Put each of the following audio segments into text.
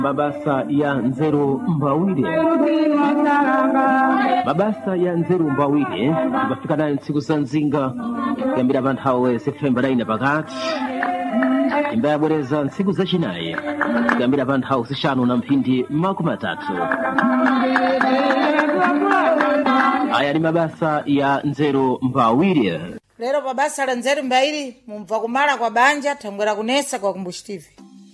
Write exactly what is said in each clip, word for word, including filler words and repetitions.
Mabasa ya Nzeru Mbawile. Mabasa ya Nzeru Mbawile bafika nayo ntsiku za nzinga yambira abantu hawe September nine pakati imbaya bwereza ntsiku za chinayi yambira abantu hawe zishanu na mphindi makumi atatu. Aya ni mabasa ya Nzeru Mbawile. Lero mabasa la Nzeru Mbawile mumva kumala kwa banja tambwera kunesa kwa kumbushitivi.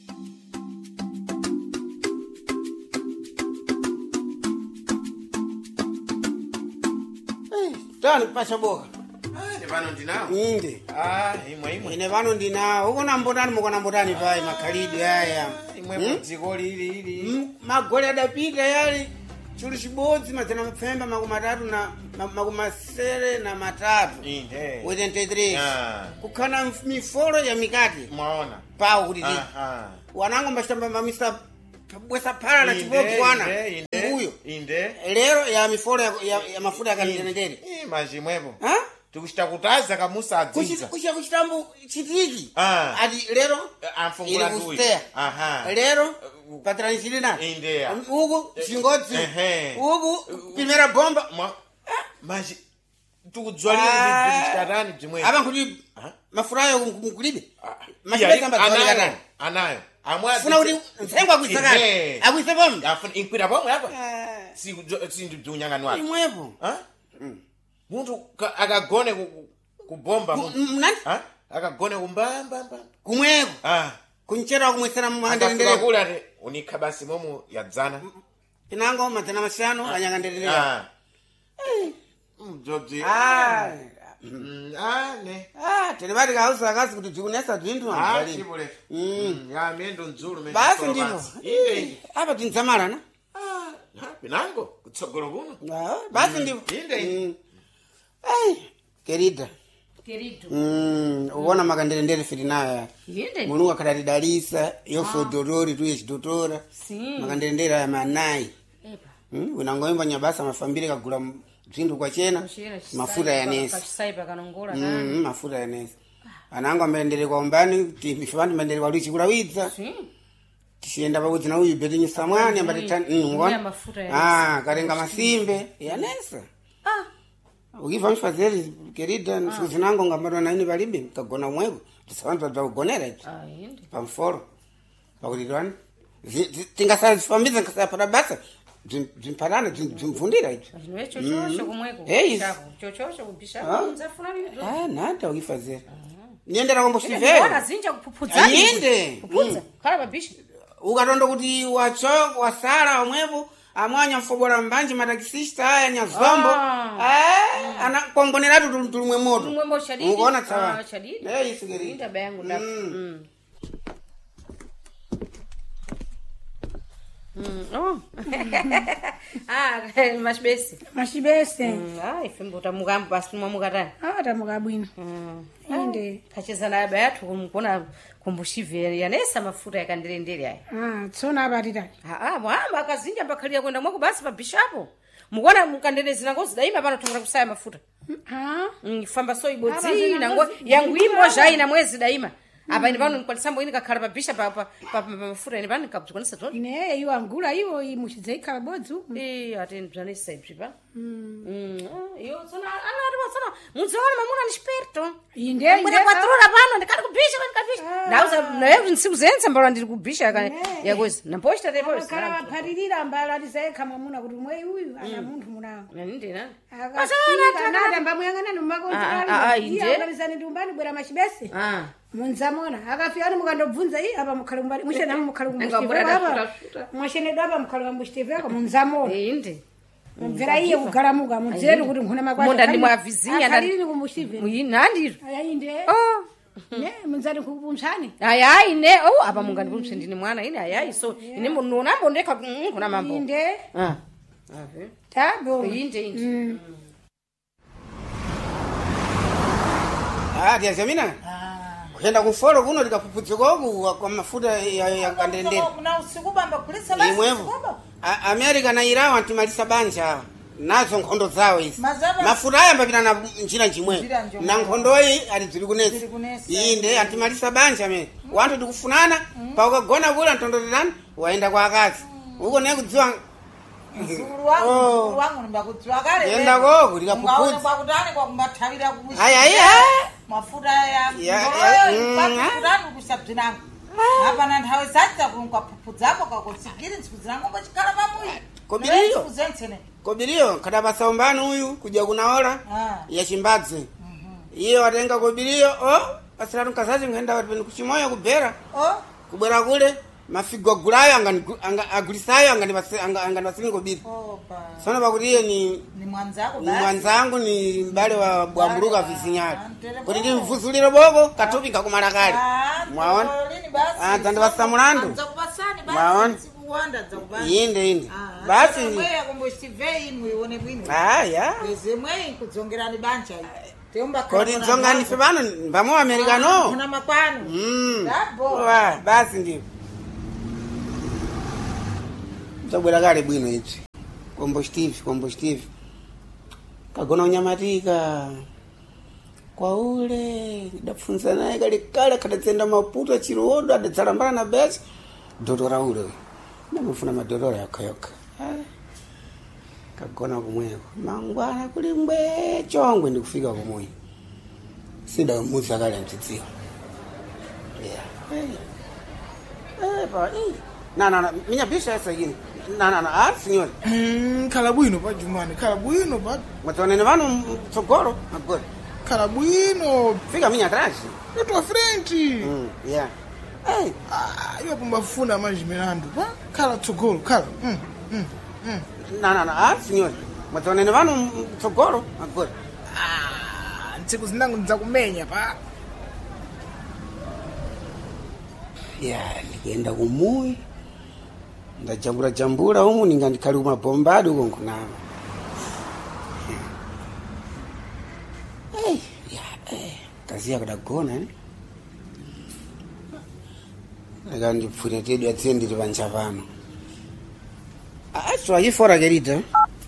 Tani pasha boka. Ah, ne vano ndinao. Inde. Ah, imwe imwe. Ine vano ndinao. Uko na mbotani muko na mbotani pai makalidi haya. Imwe mdziko lili lili. Magole adapita yali. Chuli chibodzi mazana mapfemba makumi atatu na makumi asere na matatu. Inde. twenty-three. Ah. Kukana mifolo ya mikati. Mwaona. Pao kuti. Aha. Wanango mbashamba mamisa bwesa pala na chibovu wana. Inde. Nguyo. Inde. Lero ya mifolo ya, ya, ya mafuta ya kanitendere. Eh, majimwepo. Ha? Tukushita kutaza kamusa adziza. Kushita kuchitambu chitiki. Ah. Ati lero Amfungula tuwi. Aha. Lero patranishiri na. Inde. Ugu shingodzi. Ehe. Ugu primera bomba. Mwa. Maji. Tukudzwali ndi chitarani bzimwepo. Aba kuti mafurayo kulibe. Mashibesa samba dzwali katani. Anayo. Amwa funa kuti nsengwa kuisakala. Akuise bomba. Afuna inkwira bomba yapa. Si si ndunyangano imwepo. Ha? Muntu akagone kubomba muntu. Nani? Ha? Akagone kumbamba mba. Kumweko. Ah. Kunchera kumwesera mwandelendele. Akakula ate unika basi momu yadzana. Pinango matana mashano anyangandelele. Ah. Eh. Mjobji. Ah. Ah, ne. Ah, telebari kausa kasi kuti tikunesa twintu Ah, ambali. chibule. Mm. Ya mendo nzulu mendo. Basi ndivyo. Inde. Apa tinzamara na? Ah, pinango kutsogolo kuno. Ah, basi ndivyo. Inde. Ai, querida. Querido. Mm, uona makandelendele fitinaya. Yende. Mulungu akadalisa yoso dorori tu yechidotora. Sim. Makandelendele ya manai. Epa. Mm, unangoimba nyabasa mafambire kagula zindu kwa chena. Mafuta ya nesi. Kasaipa kanongola Mm, nani. mafuta ya nesi. Anango amendele kwa umbani, tifandi mendele kwa luchi kula widza. Sim. Tishienda babuzi na uyu betinyi samwani ambati tani. Mm, Ngia mafuta ya nesi. Ah, karenga masimbe. Ya nesa. Ah. Ukiva mfazeli querida nsiku zinango ngambaro na ini balibe kagona mwego tisabantu bagonera iti Ah, yende. pamforo bakulidwana tingasala zifambiza ngasala para basa zimparana zimvundira iti Ajinoe chochocho kumweko. Hey. Chochocho kubisha. Ah. Mzafuna nini? ah nata ukifazeli niendera kombo Mbona sivera zinja kupupudza. Yende. Kupudza. Kala babisha. ukatondo kuti wacho wasala omwepo amwanya mfobola mbanje matakisista haya nyazombo eh ana kongonera tu tulumwe moto Tulumwe shadidi. unaona sawa Ah, shadidi. eh isigeri Linda bayangu ndapo. Mm. Mm. Oh. Ah, mashibesi. Mashibese. Mm. Ah, ifimbo tamugambo basi mwamukatani. Ah, tamukabwino. Mm. Inde. Kacheza na baba yatu kumkona kumbushiveri yanesa mafuta yakandelendele haya. Ah, tsona abatitani. Ah, ah, mwamba akazinja mbakalia kwenda mwako basi babishapo. Mukona mkandelezi na ngozi daima bana tunga kusaya mafuta. Ah. Mm, famba so ibodzi na ngo yangu imo jai na mwezi daima. Apa ini pano kwalisambo ini kakhala babisha pa pa pa mafuta ini pano kakuzikonesa zoni. Ine iyo angula iyo imuchidzeka bodzu. Eh, ati ndranisa ibzipa. Mm. Mm. Yo tsona ana ati wasona mudziona mamuna ni esperto. Inde Kwenda inde. patrula pano ndikati kubisha kwenda kubisha. Nauza nayo nsiku zenza mbala ndiri kubisha kana yakwezi. Namposta depois. Kala paririra mbala liseka mamuna kuti mwe uyu ana muntu munawo. Nindi nani? Akasana nada mbamuyangana numakonti Ah, kali. ah, ah, inde. Iya ngalizani ndumbani bwera mashibese. Ah. Munzamona akafika ni mukandobvunza iyi apa mukhalumbali mushena mukhalumbu Ngambura apa mwashene daba mukhalumbu stiveko munzamona Inde. mvera iye kugaramuka mudzeri kuti nkhuna makwata Munda ndi mwavizinya ndalini kumustive Muyinandiro. ayinde Oh. ne munzari kupumshani Ayayi ne oh apa mungani kumshendini mwana ine ayayi so ine munona mbondeka kuna mambo. inde Ah. Ave. tabo Inde inde. ah dia zamina kenda kufolo kuno likapupudziko kwa mafuta ya kandendere Na usikubamba kulisa imwevo America na Iran antimalisa banja nazo nkhondo zawo izi mafuta aya mbapita na njira njimwe na nkhondo iyi ali zili kunesa inde antimalisa banja me wantu dikufunana pa ukagona kula ntondolelana waenda kwa akazi uko ne kudziwa mzukulu wangu Oh. mzukulu wangu nimbakudziwa kale Yenda koko, likapupuzi. kwa kutani kwa kumbathawira kubushi Aya, aya. mafuta ya Ya, ngoroyo ya, ipati mm, kutani kusabzinangu hapa na nthawe zadza kunkapupudzapo kakutsigiri ntsiku zinangu mbachikhala pamuyi Kobiliyo. ntsiku zentsene Kobiliyo kada basaombani huyu kuja kunaola Ah. ya chimbadze. Iyo watenga kobiliyo oh asiratu kazazi ngenda wapeni kuchimoyo kubera o kubera kule mafigo gulayo angani anga- agulisayo angani basi anga- angani basini kobili. opa Sona bakutiye ni ni mwanzako ni basi mwanzangu ni mbale wa bwamburuka vizinyali. Antere Kuti boko. ndi mvuzuliro boko katupi kakumala kale. Ah, Mwaona? lini basi Ah, tandi basamulandu. Nzakubasani Mwaona? basi sikuwanda zakubasi Yinde yinde. Ah, Basi mweya kumbosivei muione bwino ah ya. eze mweyi kudzongerani banja iyi teomba Kodi nzongani fe bano vamo americano. kuna makwano Mm. Dabo. Wa, basi ndio. Mtabwera kale bwino ichi. Kombo Steve, Kombo Steve. Kagona unyamatika. Kwa ule ndafunza naye kale kale kadatsenda maputo chirodo adatsarambana na besi. Dodora ule. Ndamufuna madodora yakoyoka. Kagona kumweko. Mangwana kuli mbwe chongwe ndikufika kumwe. Sida muza kale mtsitsiwa. Yeah. Hey. Eh, pa, eh. Na na na, minya bisha esa yini. Na na na, ah, signor. Mm, khala bwino pa Jumani, khala bwino pa. Mwatonene vanu tsogoro, agora. Khala bwino. Fika minya atrás. Eu tô à frente. Mm, yeah. Hey, Ah, eu kumbafuna mais mirando, pa. Khala tsogolo, khala. Mm, mm, mm. na na na, ah, signor. Mwatonene vanu tsogoro, agora. Ah, ntsiku zinangu ndzakumenya pa. Yeah, nikaenda kumui. Ndajambura jambura humu ninga ndikali kumabombado uko nkunama. Hey, yeah, eh. Kazi yako dagona eh. Lega ndipfure tedu atsendiri vanja vano. Ah, so ayifora gerita.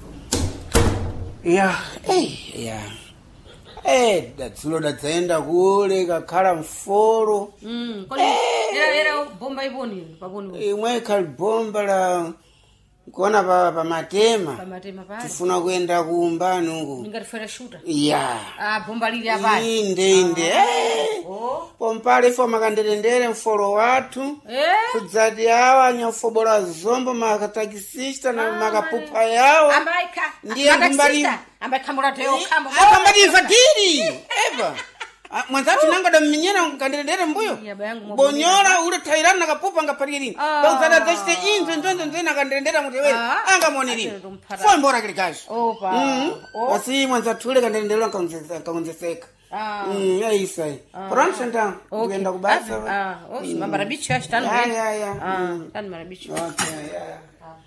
Yeah, hey, yeah. Eh, datsulo datsaenda kule kakhala mforo. Mm, kodi era era bomba iboni baboni Imwe kalibomba la kuona pa, pa matema. pamatema pale Tifuna kuenda kuumbani huko. ningatifera shuta Yeah. ah bomba lili apale Inde inde. Eh. oh Pompale fo makanderendere mforo watu. eh Kudzadi hawa nyafobola zombo makatakisista na makapupa yao. ambaika Ndiye kumbali. ambaika murate yo kambo Akambadi fatiri. Eva. Ah, mwanzatu nanga da minyena kanderendere mbuyo. Yaba yangu mwa Bonyora ule tairana nakapupa ngaparini. Ah. Bauzada dashte inzo nzo nzo na kanderendere mutewe. Ah. Anga moniri. Ate ndo mpara. Fo mbora kile kazi. opa Mm. oh Basi mwanzatu ule kanderendere kaunzeseka. ah Mm, ya isai. Pronto senta. Tuenda kubasa. ah oh mamba rabichi ya tano Ya ya ya. ah tano marabichi Okay, ya.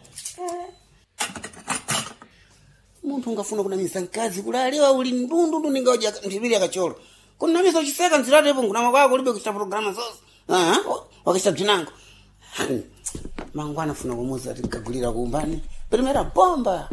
Muntu ungafuna kunamisa nkazi kulalewa uli ndundu ningoja ndibili akachoro. Kuna misa chiseka nzirate hapo kuna makao kulibe kucha programa zose. Ah, wakisha jinango. Mangwana funa kumuza tikagulira kumbani. Primera bomba.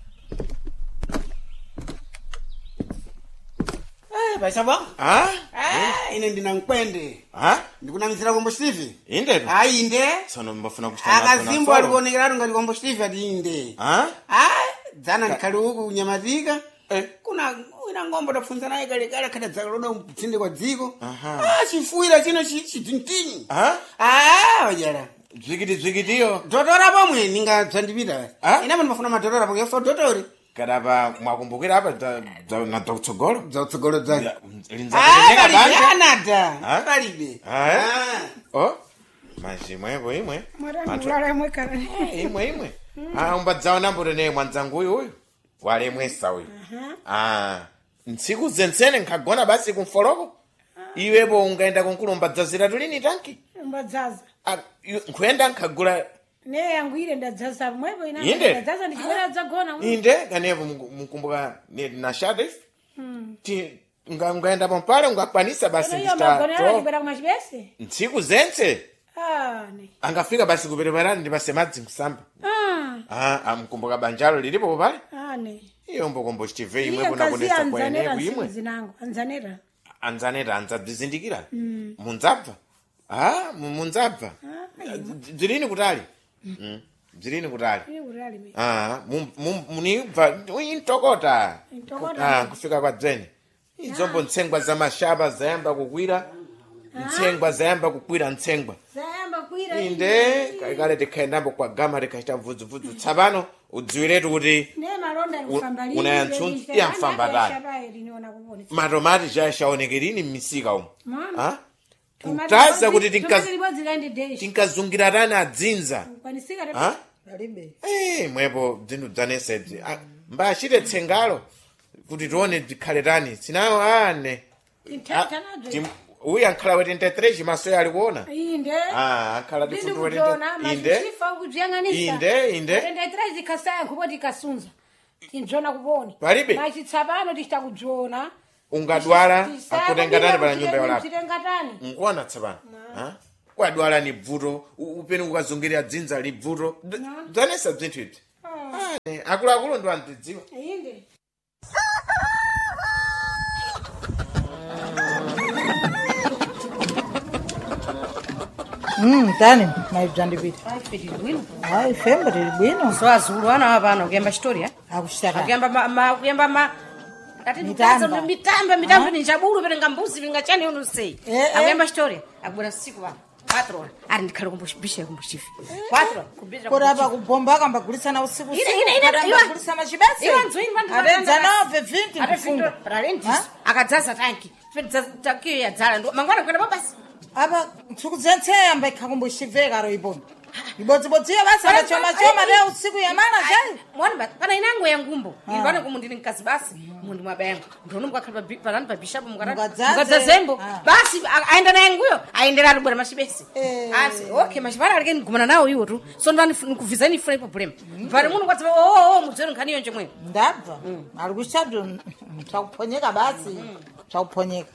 Eh, baisha ba? Ah? Ah, ine ndina nkwende. Ah? Ndikunamisira Kombo Steve. Inde? Ayi inde. Sono mbafuna kushitana Akazimbo alikuonekera ngati Kombo Steve ati inde. Ah? Ah, dzana ndikali huku kunyamazika. Eh, kuna ina ngombo tafunza naye kale kale kada dzaloda mtsinde kwa dziko. Aha. Ah, chifuira chino chitintini. Ah? Ah, wajara. Zwikiti zwikitiyo. Dotora pomwe ninga dzandipita. Ah? Ina mwana mafuna madotora pomwe so dotori. Kadaba mwakumbukira hapa za za na dotsogolo. Dzotsogolo dzani. Linza Ah, kutenga bali banja. Canada. Ah? Balibe. Ah? Oh? Maji mwevo imwe. mulala mwe kala Imwe imwe. Ah, umbadzawo nambure ne mwanzangu uyu uyu. Wale mwesa uyu. Ah, ntsiku zensene nkagona basi kumfoloko. Iwepo ungaenda kunkulu umbadzazira tulini tanki. mbadzaza Ah, yu- nkwenda nkagula ne yangu ile ndadzaza mwepo ina Inde? ndadzaza ndichibera dzagona mwe inde kanevo mkumbuka ne na shade. Ti nga ngaenda pompale ungakwanisa basi iyo magona ndista. ndibera kumachibese Ntsiku zense ah ne angafika basi kupereperani ndipase madzi mkusamba. ah Ah, amkumbuka banjalo lilipo pale. ah ne Iyo mbokombo chitive imwe Iye kuna kazi kunesa kwa anzanera enevu nsiku imwe. zinangu anzanera Anzanera anzadzizindikira. Munzabva. Ah, mu- munzabva. Dzilini kutali. Mm. Zilini kutali. Ine urali me. Ah, munimva intokota. Intokota. Ah, kufika kwa dzeni. Izombo ntsengwa za mashaba zayamba kukwira. Ntsengwa zayamba kukwira ntsengwa. Zayamba kwira. Inde kale tikhaendambo kwa gama tikachita mvudzu-vudzu tsapano udziwiretu kuti Ne malonda kufambali. unayantsunzi ya mfambatani. Matomati chashaonekerini mmisika umu. Ah? Kutaza kuti tinkazungira tani adzinza. Ah? Eh, mwepo dzinthu dzanesebzi. Mbachite tsengalo kuti tione tikhale tani. Sinawo ane. Uyu ankhala we twenty-three chimaso ali kuona. Inde. Ah, ankhala tifutu we twenty-three. Inde. Inde, inde. twenty-three zikasaya nkuboti kasunza. Tinjona kuboni. Palibe. Machitsapano tichitakudzona. Ungadwala akutengatani pana nyumba yolapa. Tirengatani. Ngona tsapano. Ha? Kwadwala ni bvuto, upeni ukazungirira dzinza li bvuto. Dzanesa bzinthu izi. Ah, akulu akulu ndo andidziwa. Inde. Mm, tani, maibzandipita. Ai, fedi bwino. Ai, femba tili bwino. So azulu ana hapana kuyamba story eh? Akushitaka. Kuyamba ma ma- kuyamba ma Ati Mitamba. mitamba mitamba mitamba ni chabulu pere ngambuzi vingachani uno sei. Eh, eh. Akuyamba story akubona siku bana. Quatro horas. Ari ndikhale kumbusha kumbushifi. Quatro. Kubira. Kodi apa kubomba akambagulitsana usiku Ine, usiku. ine, ine, Kodi iwa. ambagulitsa machibesi. Iwa nzwini vantu Atenza vantu- nove vinti Ate mfunga. findo ralendis. Ha? Akadzaza tanki. Fedza tanki ya dzala ndo mangwana kwenda babasi. Apa ntsuku dzentseya mbekhakumbushiveka ro ibona. Ibodzibodziyo basi amachoma-choma leo usiku yamana chai. Mwana ba pana inango ya ngumbo. Ilibana kumundini nkazi basi mundi mwabengo. Ndono mukakhala pa palani pa bishop mukarani. Mukadzaze. Mukadzazembo. Ah. Basi a- aenda naye nguyo aendera ari bwana mashibesi. Eh. Asi okay mashibara alike ngumana nawo iwo tu. So ndani kuvizani ifune problem. Pale munhu kwadziva oh oh oh mudzero nkhani yonje mwe. Ndabva. Ali kuchado tsakuponyeka basi. Tsakuponyeka.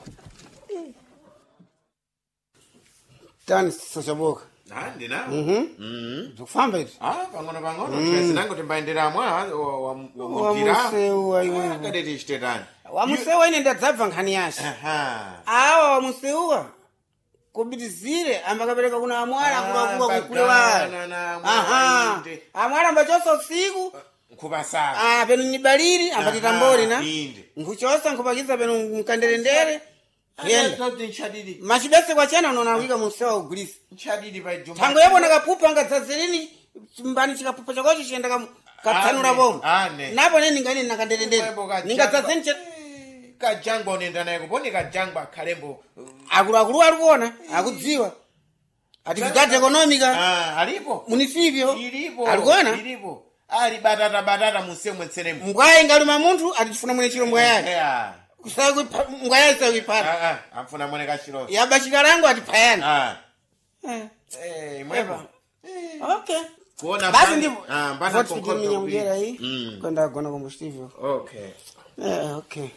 Tani sochaboka. Ah, ndina. Mhm. Mhm. Zokufamba iti. Ah, pang'ono pang'ono. Twese nango timbaendera mwa wa wa wa mutira. Wamuseu waiwe. Kadeti chitetani. Wamuseu ine ndadzabva nkhani yashe. Aha. Awa wamuseuwa kubitizire ambakapereka kuna amwala akuluakulu akukule wale. Aha. Amwala ambachosa usiku. Nkubasaka. Ah, penu nyibaliri ambatitambori na. Inde. Nkuchosa nkupakiza penu mkanderendere. Yenda. Toti nchadidi. Machibese kwa chana unaona wika musewa ugulisi. Nchadidi by Juma. Tango yabo nakapupa ngadzazilini mbani chikapupa chakocho chienda kam katsanura Ane, bomu. ane. Napo neni ngani nakaderendere. Ningadzazeni che Kajangwa unaenda naye kuponi kajangwa kalembo. akulu akulu ali kuona akudziwa. Atifikati ekonomika. Ah, alipo. Munisivyo. Ilipo. Alikuona? Ilipo. Ali batata batata musemwe tseremu. Mbwaye ngaluma muntu atifuna mwene chilo mbwaye. Yeah. Kusaku mbwaye sa wipara. Ah ah, amfuna mwene kashiro. Yabashika rangu atipayana. Ah. Eh. Eh, mweba. Okay. Kuona Basi mbani- ndivyo. Ah, mbana Vote konkoto kujiminya kui. mjera hii. Mm. Kwenda kuona kombustivyo. Okay. Eh, okay.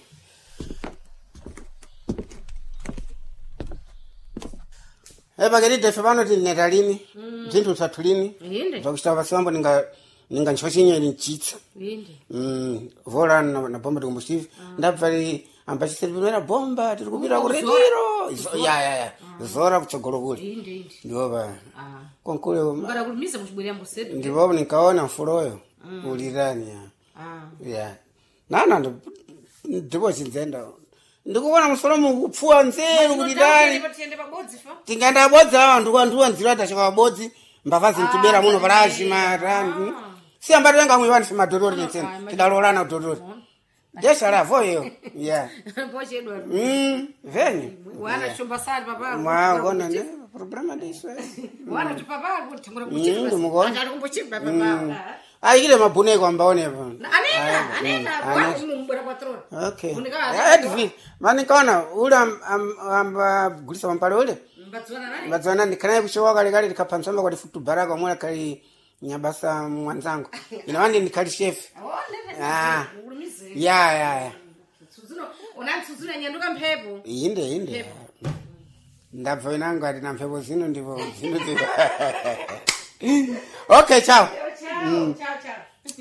Eba geride febano ti netalini. Zinthu satulini. Inde. Zokushita vasambo ninga ninga nchoshinya ili nchitsa. Inde. Mm, vola na, na bomba kombustivyo. Ndabvali ambachisirimera bomba tiri kupita ku Zora. retiro. Zo- Ya ya ya. Zora kutsogolo kule. Inde inde. Ndioba. Ah. Konkule Ngara kulimiza kuchibwera mbusedu. ndivavo nikaona mfuloyo ulirani ya Ah. ya nana ndi- ndipo chinzenda ndikuona musolomu kupfuwa nzeru kulirani Tiende pabodzi fa. tinganda abodzi awa ndikuandiwa nziro atachaka abodzi mbavazi ntibera muno palazhimatani siyambati venga mwe vandife madhodori netsena tidalolana udhodori desala voyo ya Poche Edward. Mm, venye Wana chumba sali papa. mwagona ne problema diso Wana tupapa kutangura Mm, kuchimba. ndimukona. Anga kumbuchimba papa. ayikile mabhuneko ambaonepo Anena, anena, Anena. kwa mumbura kwatro. Okay. Unika- Edvi, mani kaona ule amba gulisa mampale ule. Mbatswana nani? Bazana ndikanaye kushowa kale kale ndikapansamba kwa futu baraka mwana kali nyabasa mwanzangu. Ina wandi ndikali chef. Oh, nene. Ah. Ulumize. Ya ya ya. Suzuno, unansuzuna nyanduka mphepo. Inde inde. Ndabva inangu ati na mphepo zino ndivyo zino ndivyo. Okay, ciao. Ciao, ciao, ciao.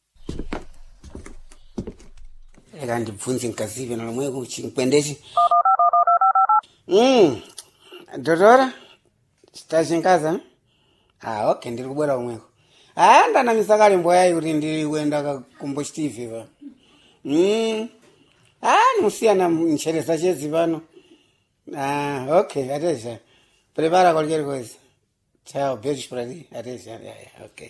Eka ndibvunze nkazive nalomwe kuchinkwendechi. Mm. Dodora? Stachinkaza? Ah, okay, ndiri kubwera umweko. Ah, ndanamisa kale mboyayi kuti ndiri kuenda ka kumbo Steve pa. Mm. Ah, musiyana nchere zachezi pano. Ah, okay, atesha. Prepara cualquier cosa. Chao, beijos para ti. Atesha, ya, ya, okay.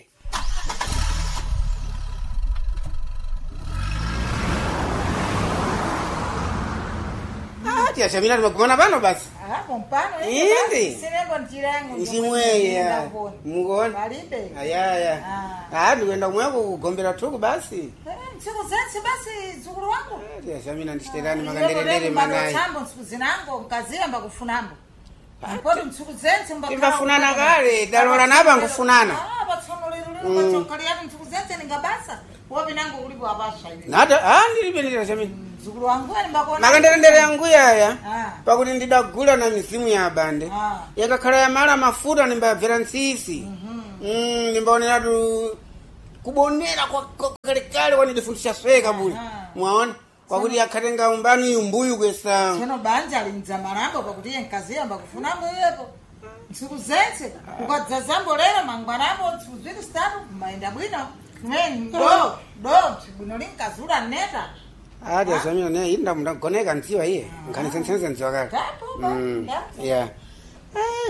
Ah, tia Shamina tumekumana pano basi. Ah, kompano. Indi. Sinembo njirangu. Mchimweya. Mugoni. Balibe. Aya, aya. Ah, ndikuenda kumweko kugombera tuku basi. Ntsiku zense basi zukulu wangu. Tia Shamina ndishiterani makanderendere manayi. Chambo ntsiku zinango nkaziyamba kufunambo. Mpodi ntsiku zense mbakhala. Timbafunana kale, dalora napa ngufunana. Ah, batsonolero bachokali yati ntsiku zense ningabasa. Wobe nango ulipo abasha iwe. Nada, ah ndilibe Tia Shamina. Zukulu wangu ali mbakona. Makanderendere yangu yaya. Ah. Pakuti ndidagula na mizimu ya bande. Ah. Yakakhala ya mala mafuta nimbabvera nsisi. Mm, nimbaonera tu kubonera kwa kale kale wanidifundisha sweka buli. Mwaona? Pakuti yakhatenga umbanu yumbuyu kwesa. Tsono banja linza marambo pakuti iye nkaziyamba kufunambo yepo. Ntsiku zense ukadzazambo lero mangwanambo ntsiku zili statu maenda bwino. Mweni do do bwino linkazula neta. Ah, Tia Shamina ne inda mndagoneka nziwa iye. Nkani sensense nziwa kale. Tapo. Mm. Yeah.